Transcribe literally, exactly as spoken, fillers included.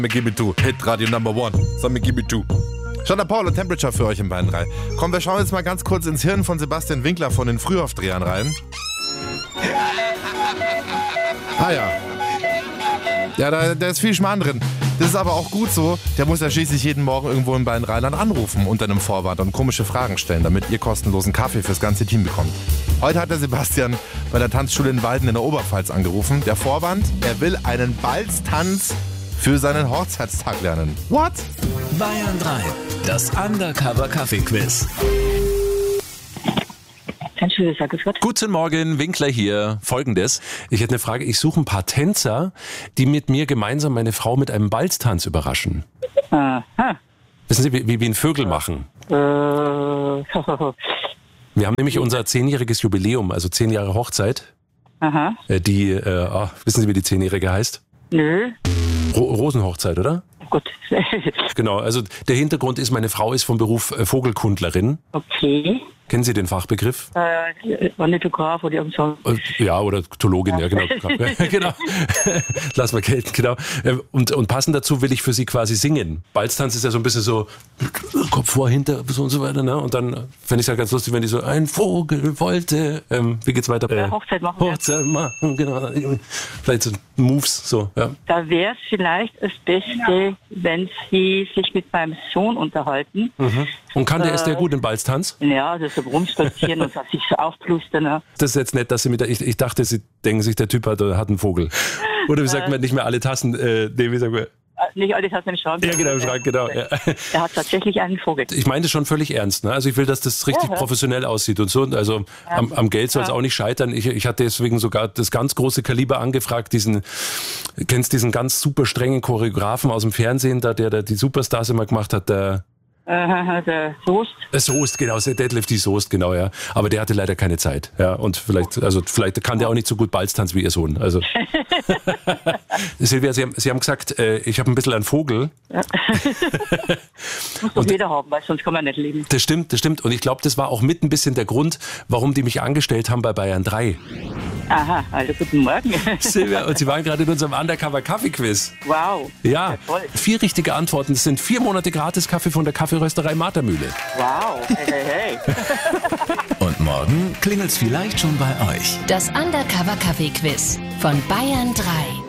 Me give it two. Hit Radio Number One. So me give it two. Shana Paul und Temperature für euch in Bayern drei. Komm, wir schauen jetzt mal ganz kurz ins Hirn von Sebastian Winkler von den Frühaufdrehern rein. Ah ja. Ja, da, da ist viel Schmarrn drin. Das ist aber auch gut so. Der muss ja schließlich jeden Morgen irgendwo in Bayern Rheinland anrufen unter einem Vorwand und komische Fragen stellen, damit ihr kostenlosen Kaffee fürs ganze Team bekommt. Heute hat der Sebastian bei der Tanzschule in Walden in der Oberpfalz angerufen. Der Vorwand, er will einen Balztanz für seinen Hochzeitstag lernen. What? Bayern drei, das Undercover-Kaffee-Quiz. Guten Morgen, Winkler hier. Folgendes. Ich hätte eine Frage. Ich suche ein paar Tänzer, die mit mir gemeinsam meine Frau mit einem Balztanz überraschen. Aha. Wissen Sie, wie, wie ein Vögel machen? Äh. Wir haben nämlich unser zehnjähriges Jubiläum, also zehn Jahre Hochzeit. Aha. Die, äh, oh, wissen Sie, wie die zehnjährige heißt? Nö. Ro- Rosenhochzeit, oder? Oh Gott. Genau, also der Hintergrund ist, meine Frau ist vom Beruf äh, Vogelkundlerin. Okay. Kennen Sie den Fachbegriff? Äh, Ornithograph oder irgend so. Äh, Ja, oder Thologin, ja, genau. genau. Lass mal gelten, genau. Äh, Und, und passend dazu will ich für Sie quasi singen. Balztanz ist ja so ein bisschen so Kopf vor, hinter, so und so weiter. Ne? Und dann fände ich es halt ganz lustig, wenn die so, ein Vogel wollte, ähm, wie geht's weiter? Äh, Hochzeit machen. Hochzeit machen, genau. Vielleicht so Moves, so, ja. Da wäre es vielleicht das Beste, wenn Sie sich mit meinem Sohn unterhalten. Mhm. Und kann der, Äh, ist der gut im Balztanz? Ja, das so rumspazieren und sich so aufplustern. Ne? Das ist jetzt nett, dass Sie mit der, ich, ich dachte, Sie denken sich, der Typ hat, hat einen Vogel. Oder wie sagt man, nicht mehr alle Tassen, äh, nee, wie sagt man? Nicht alles hat im Schrank. Ja, genau, im Schrank, genau. Ja. Er hat tatsächlich einen Vogel. Ich meine das schon völlig ernst. Ne? Also ich will, dass das richtig Ja, ja. professionell aussieht und so. Also am, am Geld soll es Ja. auch nicht scheitern. Ich, ich hatte deswegen sogar das ganz große Kaliber angefragt. Diesen, kennst diesen ganz super strengen Choreografen aus dem Fernsehen, da, der, der die Superstars immer gemacht hat, der Äh, der Soest. äh, Soest, genau, der Deadlift die Soest, genau, ja. Aber der hatte leider keine Zeit. Ja, und vielleicht, also vielleicht kann der auch nicht so gut Balztanz wie ihr Sohn. Also Silvia, Sie haben, Sie haben gesagt, äh, ich habe ein bisschen einen Vogel. Muss doch jeder haben, weil sonst kann man nicht leben. Das stimmt, das stimmt. Und ich glaube, das war auch mit ein bisschen der Grund, warum die mich angestellt haben bei Bayern drei. Aha, also guten Morgen. Silvia, und Sie waren gerade in unserem Undercover-Kaffee-Quiz. Wow. Ja, Ja, toll. vier richtige Antworten. Das sind vier Monate Gratis-Kaffee von der Kaffeerösterei Martermühle. Wow. Hey, hey, hey. Und morgen klingelt's vielleicht schon bei euch. Das Undercover-Kaffee-Quiz von Bayern drei.